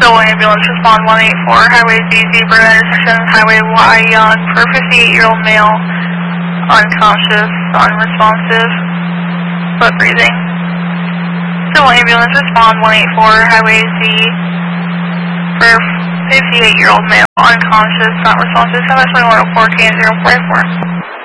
Civil ambulance respond 184, Highway Z zebra intersection, Highway Y young for 58-year-old male, unconscious, unresponsive, foot breathing. Civil ambulance respond 184, Highway Z for 58-year-old male, unconscious, not responsive, 72104, KN044.